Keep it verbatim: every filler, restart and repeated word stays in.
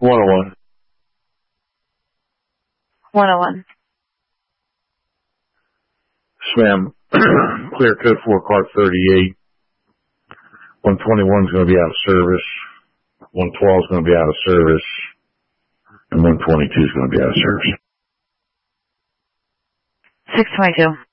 one oh one. one oh one. Yes, ma'am. Clear code four, cart thirty-eight. one twenty-one is going to be out of service. one twelve is going to be out of service. And one twenty-two is going to be out of service. six twenty-two.